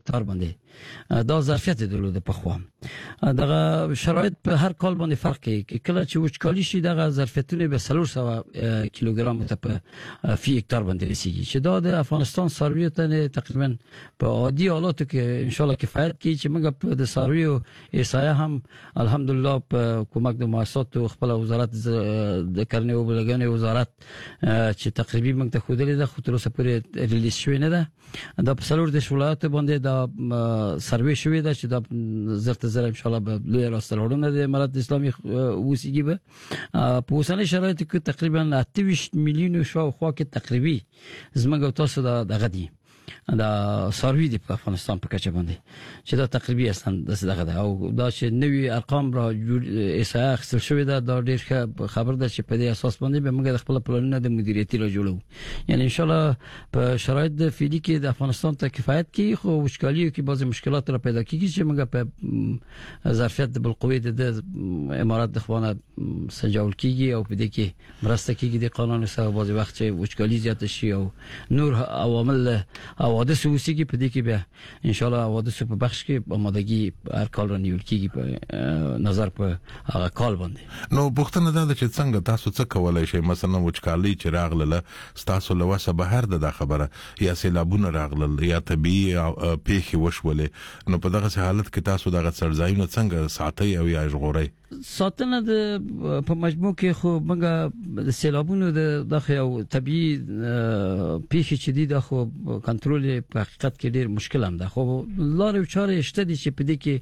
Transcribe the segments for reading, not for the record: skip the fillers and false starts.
هکتار باندې دا ظرفیت درلوده په خوا دغه شرایط په هر کال باندې فرق کوي کله چې وچکالي شي دغه ظرفیتونه به 300 کیلوګرام ته په فی هکتار باندې رسیږي چې دا د افغانستان څارویو ته تقریبا په عادي حالاتو کې ان شاء الله کفایت کوي چې موږ د څارویو احصایه هم الحمدلله په کومک د مؤسسات خپل وزارت د کرنې او بلګنې وزارت چې تقریبا موږ ته خودلې ده خو تر اوسه پورې ریلیز شوی نه ده دا په څلور د ولایتو باندې دا سروې شوی ده چې دا زرت زر ان شاء الله به لوی راستلوړنه د امارات اسلامي وسیږي به په اوسنۍ شرایطو کې تقریبا 28 میلیون شاوخوا کې تقریبي زموږ تاسو دغه دي دا سروي دی په افغانستان په کچه باندې چې دا تقریبا اصلا دغه ده او دا چې نوی ارقام را احصایه اخیستل شوی ده دا ډیر خبر ده چې په دې اساس باندې به موږ خپل پلانونه د مدیریتي را جوړو یعنی ان شاء الله په شرایط د فعلی کې د افغانستان ته کفایت کوي خو وشکالیو کې بعضی مشکلات را پیدا کیږي چې موږ په ظرفیت د بالقوه د امارات د خوانه سنجول کیږي او په دې کې مرسته کیږي د قانون سره بعضی وخت چې وشکالی زیات شي او نور عوامل حوادث وسیږي په دې کې به ان شاء الله حوادث په بخش کې آمادګي هر کال رانیول کیږي په نظر په هغه کال باندې نو پوښتنه ده چې څنګه تاسو څه کولای شئ مثلا وچکالي چې راغله تاسو له وسه بهر ده خبره یا سیلابونه راغله یا طبيعي پیښې وشولې نو په دغه حالت کې تاسو دغه سرځایونه څنګه ساتي او یا ژغوري ساتنه د په مجموع کې خو موږ د سیلابونو د دغه او طبيعي پیښې چې دي د خو کنټرول په حقیقت کې ډیر مشکل هم ده خو لارې او چارې شته دي چې په دې کې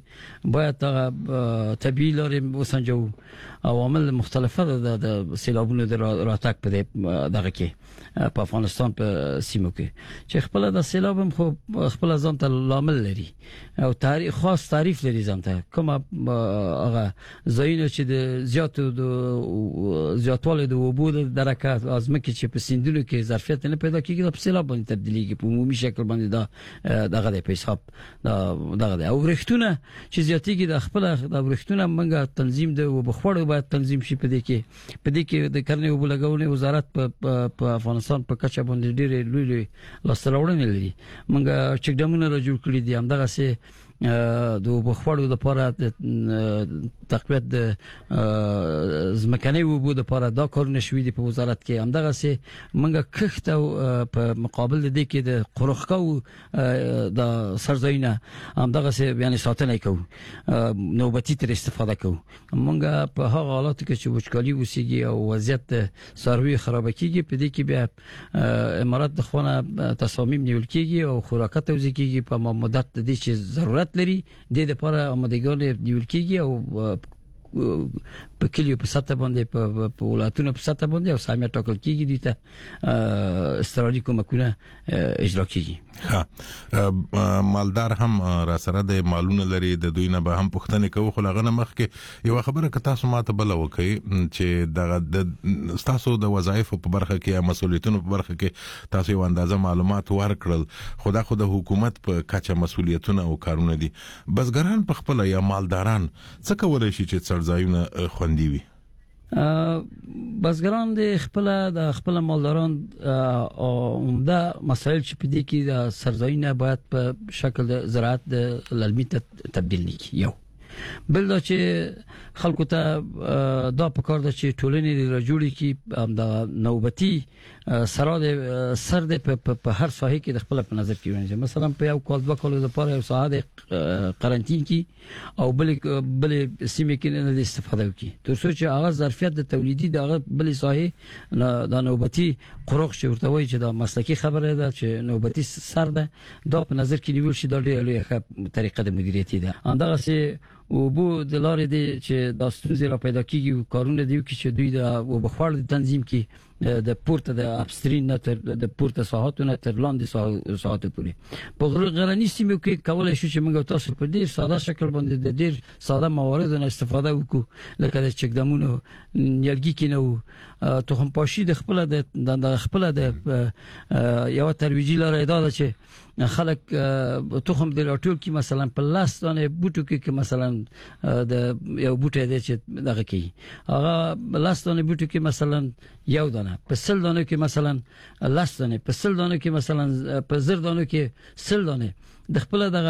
باید طبيعي لارې وسنجو عوامل مختلفه د سیلابونو د راتګ په دغه کې په افغانستان په سیمو کې چې خپل د سیلاب هم خو خپل ځان ته لامل لري او تاریخ خاص تعریف لري ځان ته کوم هغه زاینه چې د زیاتواله د وبو د درکات ازمکه چې په سیندونو کې ظرفیت نه پیدا کیږي په سیلاب باندې تبدیلیږي په عمومي شکل باندې دغه د حساب دغه او ورښتونه چې زیاتېږي د خپل د ورښتونه منګه تنظیم د وبخوړو باید تنظیم شي په دې کې د کرنې او بلګونې وزارت په افغانستان په کچه باندې ډېر لوی لاسته لري منګه چې ډمونه را جوړ کړی دي همدغه سه د وبخوړو لپاره تقویت د زمکني وبو لپاره دا کارونه شوې دي په وزارت کې همدغه سه منګه کښت او په مقابل د دې کې د قرخکو د سرزاینه همدغه سه یعنی ساتنه کوو نوبتي تر استفاده کوو منګه په هغه حالات کې چې وچکالي وسیږي او وضعیت سروي خراب کیږي په دې کې بیا امارات د خوانه تصامیم نیول کیږي او خوراکات توزیع کیږي په مدت د دې چې ضرورت لري د دې لپاره آمادګي نیول کیږي او په کلیو په سطح باندې په ولایتونو په سطح باندې او سامیه ټاکل کیږي دي ته استرالي کومکونه اجرا کیږي مالدار هم را سره د مالونه لري د دوی نه به هم پوښتنه کوي خو لغه مخکې یو خبره که تاسو ماته بل وکي چې د تاسو د وظایف په برخه کې یا مسولیتونو په برخه کې تاسو یو اندازه معلومات ورکړل خدا خو د حکومت په کچه مسولیتونه او کارونه دي بسګران په خپل یا مالداران څه کولای شي چې څرځایونه خوندي وي بسګران د خپل مالداران عمده مسائل چې په دې کې د سرځایونه باید په شکل د زراعت د للمي تبدیل نکړي یو بل دا چې خلکو ته دا پکار ده چې ټولنې را جوړي کی د نوبتي سر د په هر ساحه کې د خپل په نظر کې ونیسي مثلا په یو کال دوه کال لپاره یو ساحه د قرنټین کې او بل سیمه کې نه استفاده وکړي تر څو چې هغه ظرفیت د تولیدي د بل ساحه د نوبتي قروق شورته وي چې د مسلکی خبره ده چې نوبتي سر ده دا په نظر کې نیول شي د ډېرې طریقه د مدیریت ده اندغه سي او بو د لارې دي چې د ستونزې را پیدا کیږي کارونه دی چې دوی د وبخوړ تنظیم کې د پورته د اپسترین نه تر د پورته ساحاتونه تر لاندې ساحات پورې په غرنی سیمو کې کولای شو چې موږ تاسو په ډیر ساده شکل باندې د ډیر ساده مواردو نه استفاده وکړو لکه د چکدمونو نیالګي کې نو تخم پاشي د خپل د یو ترویجي لارې دا چې خلک تخم د راټول کې مثلا په لاس باندې بوټو کې مثلا د یو بوټي د چې دغه کې هغه لاس باندې بوټو کې مثلا یو دانه په سل دانه کې مثلا لاس دانه په سل دانه کې مثلا په زر دانه کې سل دانه د خپل دغه